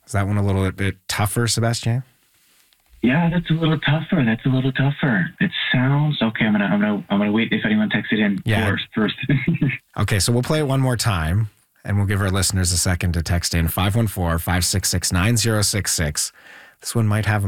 Is that one a little bit tougher, Sebastian? Yeah, that's a little tougher. It sounds okay. I'm gonna wait if anyone texts it in first. Okay, so we'll play it one more time, and we'll give our listeners a second to text in 514-566-9066. This one might have